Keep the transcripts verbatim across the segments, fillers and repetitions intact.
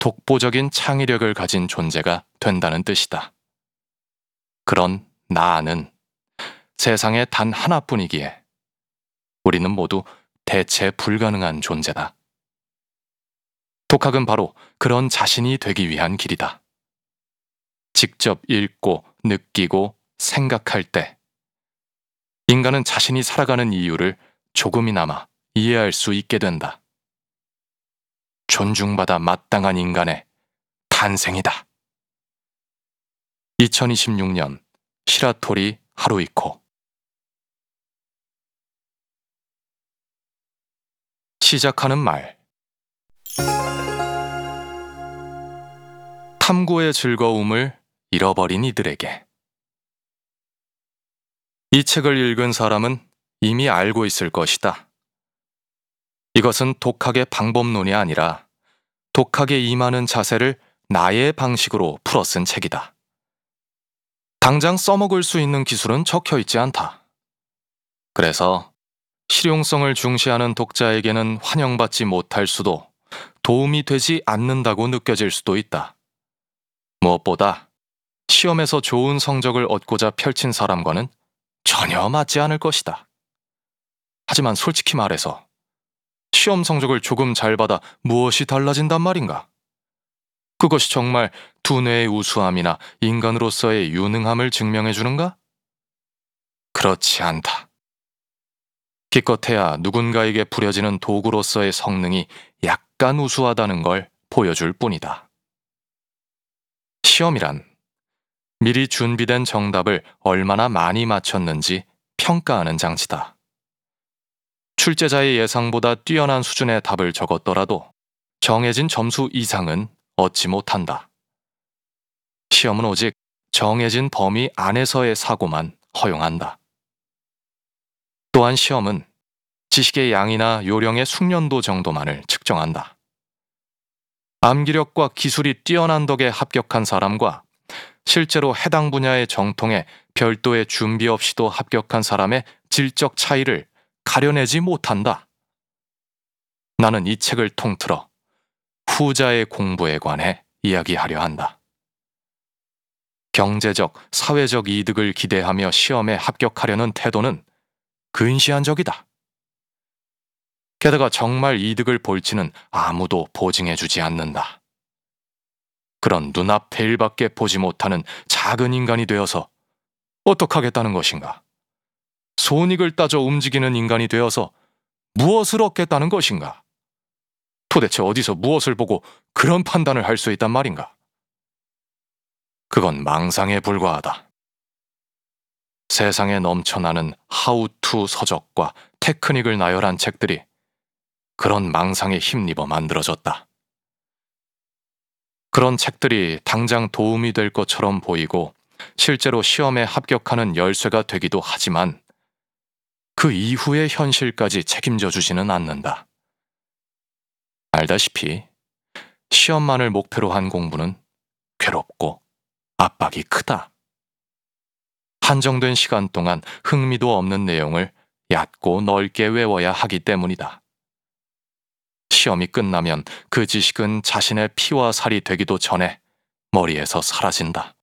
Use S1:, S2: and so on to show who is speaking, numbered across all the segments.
S1: 독보적인 창의력을 가진 존재가 된다는 뜻이다. 그런 나는 세상에 단 하나뿐이기에 우리는 모두 대체 불가능한 존재다. 독학은 바로 그런 자신이 되기 위한 길이다. 직접 읽고 느끼고 생각할 때 인간은 자신이 살아가는 이유를 조금이나마 이해할 수 있게 된다. 존중받아 마땅한 인간의 탄생이다. 이천이십육 년 시라토리 하루이코. 시작하는 말. 탐구의 즐거움을 잃어버린 이들에게. 이 책을 읽은 사람은 이미 알고 있을 것이다. 이것은 독학의 방법론이 아니라 독학에 임하는 자세를 나의 방식으로 풀어 쓴 책이다. 당장 써먹을 수 있는 기술은 적혀 있지 않다. 그래서 실용성을 중시하는 독자에게는 환영받지 못할 수도, 도움이 되지 않는다고 느껴질 수도 있다. 무엇보다 시험에서 좋은 성적을 얻고자 펼친 사람과는 전혀 맞지 않을 것이다. 하지만 솔직히 말해서 시험 성적을 조금 잘 받아 무엇이 달라진단 말인가? 그것이 정말 두뇌의 우수함이나 인간으로서의 유능함을 증명해 주는가? 그렇지 않다. 기껏해야 누군가에게 부려지는 도구로서의 성능이 약간 우수하다는 걸 보여줄 뿐이다. 시험이란 미리 준비된 정답을 얼마나 많이 맞췄는지 평가하는 장치다. 출제자의 예상보다 뛰어난 수준의 답을 적었더라도 정해진 점수 이상은 얻지 못한다. 시험은 오직 정해진 범위 안에서의 사고만 허용한다. 또한 시험은 지식의 양이나 요령의 숙련도 정도만을 측정한다. 암기력과 기술이 뛰어난 덕에 합격한 사람과 실제로 해당 분야의 정통에 별도의 준비 없이도 합격한 사람의 질적 차이를 가려내지 못한다. 나는 이 책을 통틀어 후자의 공부에 관해 이야기하려 한다. 경제적, 사회적 이득을 기대하며 시험에 합격하려는 태도는 근시안적이다. 게다가 정말 이득을 볼지는 아무도 보증해주지 않는다. 그런 눈앞의 일밖에 보지 못하는 작은 인간이 되어서 어떡하겠다는 것인가? 손익을 따져 움직이는 인간이 되어서 무엇을 얻겠다는 것인가? 도대체 어디서 무엇을 보고 그런 판단을 할 수 있단 말인가? 그건 망상에 불과하다. 세상에 넘쳐나는 하우투 서적과 테크닉을 나열한 책들이 그런 망상에 힘입어 만들어졌다. 그런 책들이 당장 도움이 될 것처럼 보이고 실제로 시험에 합격하는 열쇠가 되기도 하지만 그 이후의 현실까지 책임져 주지는 않는다. 알다시피 시험만을 목표로 한 공부는 괴롭고 압박이 크다. 한정된 시간 동안 흥미도 없는 내용을 얕고 넓게 외워야 하기 때문이다. 시험이 끝나면 그 지식은 자신의 피와 살이 되기도 전에 머리에서 사라진다.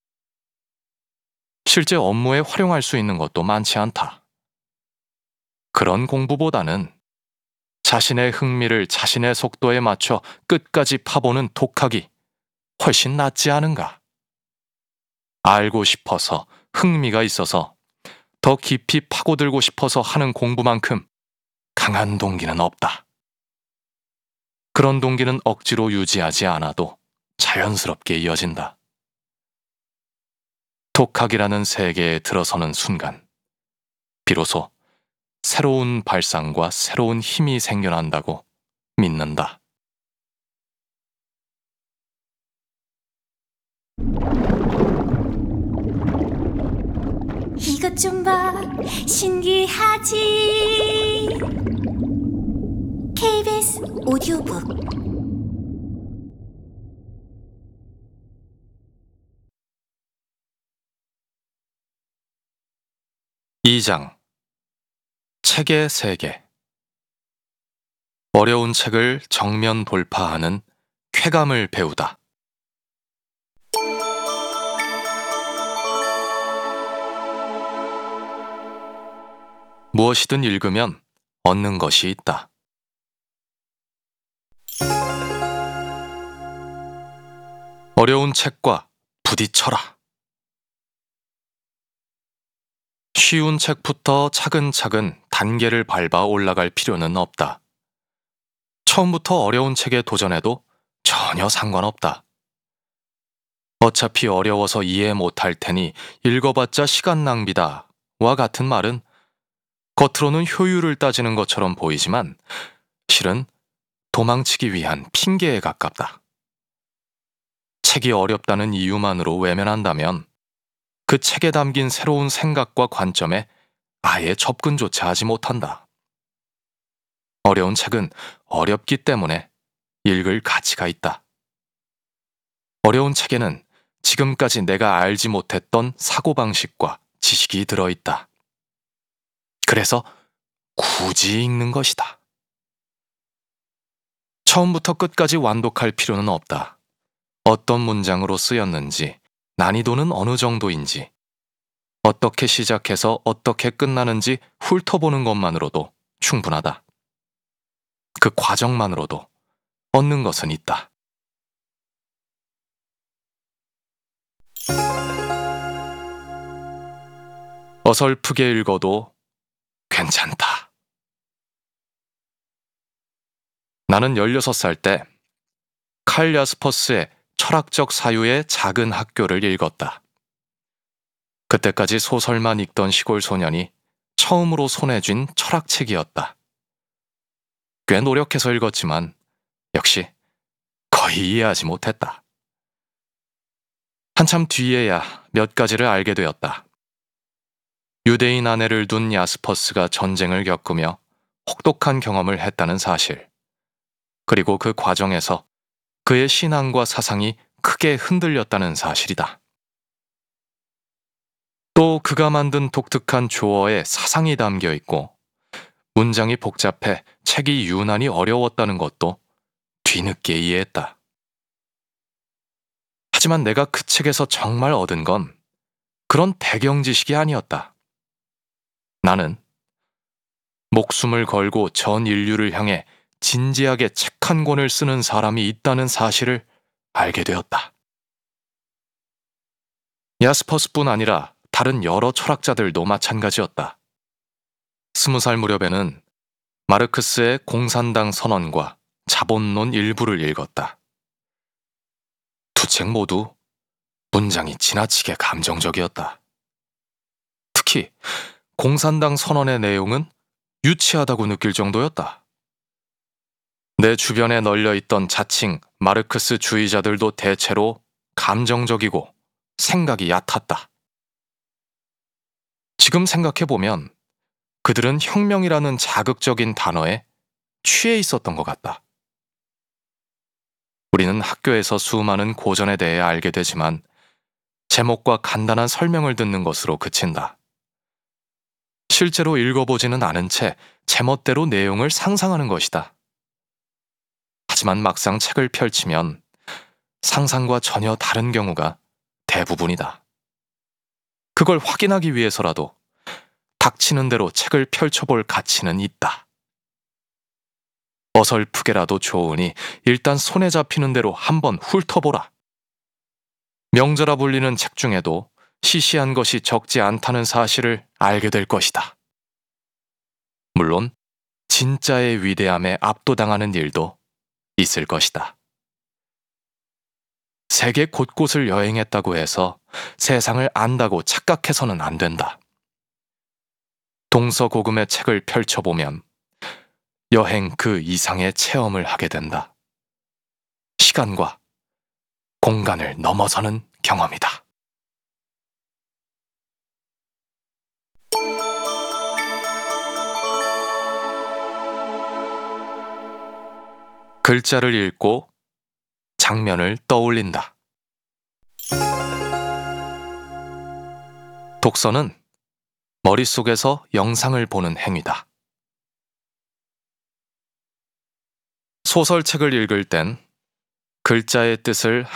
S1: 실제 업무에 활용할 수 있는 것도 많지 않다. 그런 공부보다는 자신의 흥미를 자신의 속도에 맞춰 끝까지 파보는 독학이 훨씬 낫지 않은가? 알고 싶어서, 흥미가 있어서, 더 깊이 파고들고 싶어서 하는 공부만큼 강한 동기는 없다. 그런 동기는 억지로 유지하지 않아도 자연스럽게 이어진다. 독학이라는 세계에 들어서는 순간, 비로소 새로운 발상과 새로운 힘이 생겨난다고 믿는다.
S2: 이것 좀 봐, 신기하지? 케이비에스 오디오북.
S1: 이 장. 책의 세계. 어려운 책을 정면 돌파하는 쾌감을 배우다. 무엇이든 읽으면 얻는 것이 있다. 어려운 책과 부딪혀라. 쉬운 책부터 차근차근 단계를 밟아 올라갈 필요는 없다. 처음부터 어려운 책에 도전해도 전혀 상관없다. 어차피 어려워서 이해 못할 테니 읽어봤자 시간 낭비다 와 같은 말은 겉으로는 효율을 따지는 것처럼 보이지만 실은 도망치기 위한 핑계에 가깝다. 책이 어렵다는 이유만으로 외면한다면 그 책에 담긴 새로운 생각과 관점에 아예 접근조차 하지 못한다. 어려운 책은 어렵기 때문에 읽을 가치가 있다. 어려운 책에는 지금까지 내가 알지 못했던 사고방식과 지식이 들어있다. 그래서 굳이 읽는 것이다. 처음부터 끝까지 완독할 필요는 없다. 어떤 문장으로 쓰였는지, 난이도는 어느 정도인지, 어떻게 시작해서 어떻게 끝나는지 훑어보는 것만으로도 충분하다. 그 과정만으로도 얻는 것은 있다. 어설프게 읽어도 괜찮다. 나는 열여섯 살 때 칼 야스퍼스의 철학적 사유의 작은 학교를 읽었다. 그때까지 소설만 읽던 시골 소년이 처음으로 손에 쥔 철학책이었다. 꽤 노력해서 읽었지만 역시 거의 이해하지 못했다. 한참 뒤에야 몇 가지를 알게 되었다. 유대인 아내를 둔 야스퍼스가 전쟁을 겪으며 혹독한 경험을 했다는 사실, 그리고 그 과정에서 그의 신앙과 사상이 크게 흔들렸다는 사실이다. 또 그가 만든 독특한 조어에 사상이 담겨 있고 문장이 복잡해 책이 유난히 어려웠다는 것도 뒤늦게 이해했다. 하지만 내가 그 책에서 정말 얻은 건 그런 배경 지식이 아니었다. 나는 목숨을 걸고 전 인류를 향해 진지하게 책 한 권을 쓰는 사람이 있다는 사실을 알게 되었다. 야스퍼스뿐 아니라 다른 여러 철학자들도 마찬가지였다. 스무 살 무렵에는 마르크스의 공산당 선언과 자본론 일부를 읽었다. 두 책 모두 문장이 지나치게 감정적이었다. 특히 공산당 선언의 내용은 유치하다고 느낄 정도였다. 내 주변에 널려있던 자칭 마르크스 주의자들도 대체로 감정적이고 생각이 얕았다. 지금 생각해보면 그들은 혁명이라는 자극적인 단어에 취해 있었던 것 같다. 우리는 학교에서 수많은 고전에 대해 알게 되지만 제목과 간단한 설명을 듣는 것으로 그친다. 실제로 읽어보지는 않은 채 제멋대로 내용을 상상하는 것이다. 하지만 막상 책을 펼치면 상상과 전혀 다른 경우가 대부분이다. 그걸 확인하기 위해서라도 닥치는 대로 책을 펼쳐볼 가치는 있다. 어설프게라도 좋으니 일단 손에 잡히는 대로 한번 훑어보라. 명저라 불리는 책 중에도 시시한 것이 적지 않다는 사실을 알게 될 것이다. 물론 진짜의 위대함에 압도당하는 일도 있을 것이다. 세계 곳곳을 여행했다고 해서 세상을 안다고 착각해서는 안 된다. 동서고금의 책을 펼쳐보면 여행 그 이상의 체험을 하게 된다. 시간과 공간을 넘어서는 경험이다. 글자를 읽고 장면을 떠올린다. 독서는 머릿속에서 영상을 보는 행위다. 소설책을 읽을 땐 글자의 뜻을